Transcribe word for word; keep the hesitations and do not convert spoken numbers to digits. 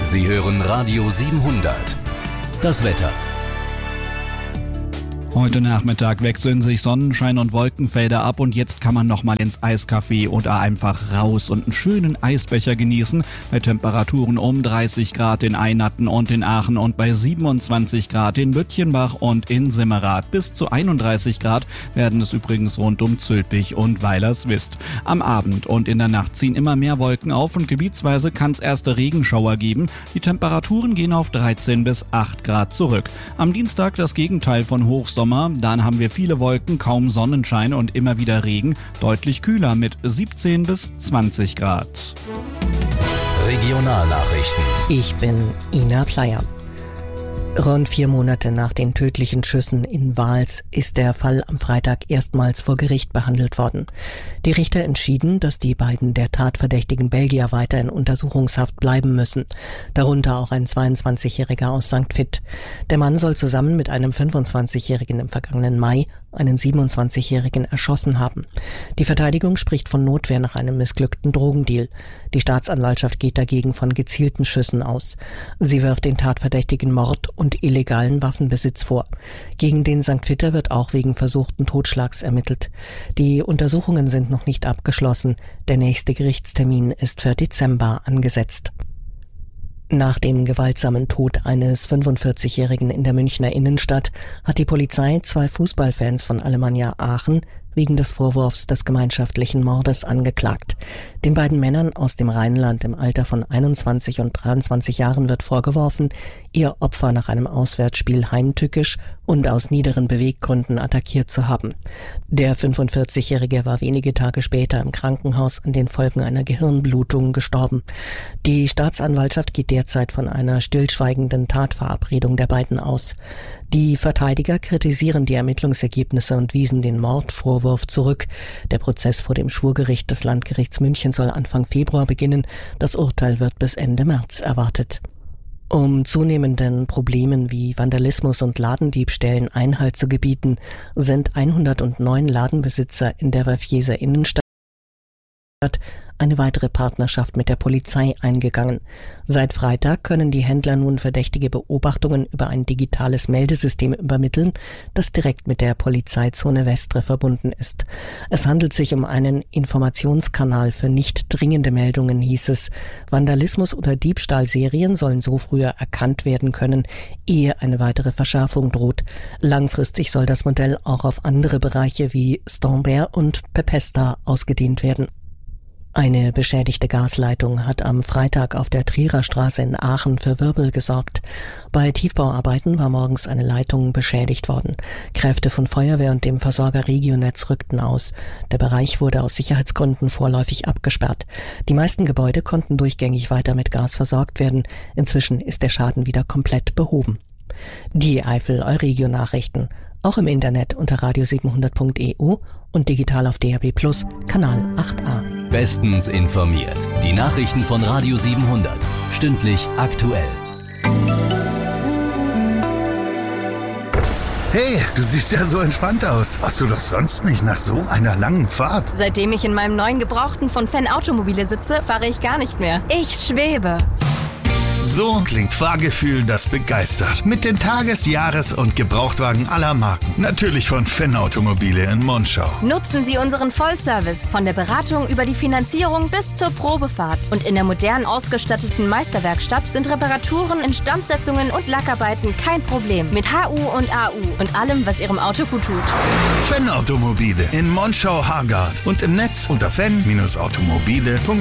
Sie hören Radio siebenhundert. Das Wetter. Heute Nachmittag wechseln sich Sonnenschein und Wolkenfelder ab und jetzt kann man nochmal ins Eiscafé oder einfach raus und einen schönen Eisbecher genießen bei Temperaturen um dreißig Grad in Eynatten und in Aachen und bei siebenundzwanzig Grad in Lütjenbach und in Simmerath. Bis zu einunddreißig Grad werden es übrigens rund um Zülpich und Weilerswist. Am Abend und in der Nacht ziehen immer mehr Wolken auf und gebietsweise kann es erste Regenschauer geben. Die Temperaturen gehen auf dreizehn bis acht Grad zurück. Am Dienstag das Gegenteil von Hochsommer. Dann haben wir viele Wolken, kaum Sonnenschein und immer wieder Regen. Deutlich kühler mit siebzehn bis zwanzig Grad. Regionalnachrichten. Ich bin Ina Pleyer. Rund vier Monate nach den tödlichen Schüssen in Wals ist der Fall am Freitag erstmals vor Gericht behandelt worden. Die Richter entschieden, dass die beiden der tatverdächtigen Belgier weiter in Untersuchungshaft bleiben müssen, darunter auch ein zweiundzwanzigjähriger aus Sankt Vith. Der Mann soll zusammen mit einem fünfundzwanzigjährigen im vergangenen Mai einen siebenundzwanzigjährigen erschossen haben. Die Verteidigung spricht von Notwehr nach einem missglückten Drogendeal. Die Staatsanwaltschaft geht dagegen von gezielten Schüssen aus. Sie wirft den Tatverdächtigen Mord und illegalen Waffenbesitz vor. Gegen den Sankt Vither wird auch wegen versuchten Totschlags ermittelt. Die Untersuchungen sind noch nicht abgeschlossen. Der nächste Gerichtstermin ist für Dezember angesetzt. Nach dem gewaltsamen Tod eines fünfundvierzigjährigen in der Münchner Innenstadt hat die Polizei zwei Fußballfans von Alemannia Aachen wegen des Vorwurfs des gemeinschaftlichen Mordes angeklagt. Den beiden Männern aus dem Rheinland im Alter von einundzwanzig und dreiundzwanzig Jahren wird vorgeworfen, ihr Opfer nach einem Auswärtsspiel heimtückisch und aus niederen Beweggründen attackiert zu haben. Der fünfundvierzigjährige war wenige Tage später im Krankenhaus an den Folgen einer Gehirnblutung gestorben. Die Staatsanwaltschaft geht derzeit von einer stillschweigenden Tatverabredung der beiden aus. Die Verteidiger kritisieren die Ermittlungsergebnisse und wiesen den Mordvorwurf zurück. Der Prozess vor dem Schwurgericht des Landgerichts München soll Anfang Februar beginnen. Das Urteil wird bis Ende März erwartet. Um zunehmenden Problemen wie Vandalismus und Ladendiebstählen Einhalt zu gebieten, sind hundertneun Ladenbesitzer in der Vierser Innenstadt eine weitere Partnerschaft mit der Polizei eingegangen. Seit Freitag können die Händler nun verdächtige Beobachtungen über ein digitales Meldesystem übermitteln, das direkt mit der Polizeizone Westre verbunden ist. Es handelt sich um einen Informationskanal für nicht dringende Meldungen, hieß es. Vandalismus- oder Diebstahlserien sollen so früher erkannt werden können, ehe eine weitere Verschärfung droht. Langfristig soll das Modell auch auf andere Bereiche wie Stambert und Pepesta ausgedehnt werden. Eine beschädigte Gasleitung hat am Freitag auf der Trierer Straße in Aachen für Wirbel gesorgt. Bei Tiefbauarbeiten war morgens eine Leitung beschädigt worden. Kräfte von Feuerwehr und dem Versorger Regionetz rückten aus. Der Bereich wurde aus Sicherheitsgründen vorläufig abgesperrt. Die meisten Gebäude konnten durchgängig weiter mit Gas versorgt werden. Inzwischen ist der Schaden wieder komplett behoben. Die Eifel Euregio Nachrichten. Auch im Internet unter radio siebenhundert punkt e u und digital auf D A B Plus, Kanal acht a. Bestens informiert. Die Nachrichten von Radio siebenhundert. Stündlich aktuell. Hey, du siehst ja so entspannt aus. Warst du doch sonst nicht nach so einer langen Fahrt? Seitdem ich in meinem neuen Gebrauchten von Fenn Automobile sitze, fahre ich gar nicht mehr. Ich schwebe. So klingt Fahrgefühl, das begeistert. Mit den Tages-, Jahres- und Gebrauchtwagen aller Marken. Natürlich von Fenn Automobile in Monschau. Nutzen Sie unseren Vollservice von der Beratung über die Finanzierung bis zur Probefahrt. Und in der modern ausgestatteten Meisterwerkstatt sind Reparaturen, Instandsetzungen und Lackarbeiten kein Problem. Mit H U und A U und allem, was Ihrem Auto gut tut. Fenn Automobile in Monschau-Hargard und im Netz unter fenn Bindestrich automobile punkt de.